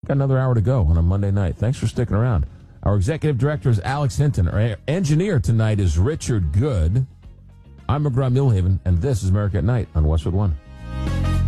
got another hour to go on a Monday night. Thanks for sticking around. Our executive director is Alex Hinton. Our engineer tonight is Richard Good. I'm McGraw Millhaven, and this is America at Night on Westwood One.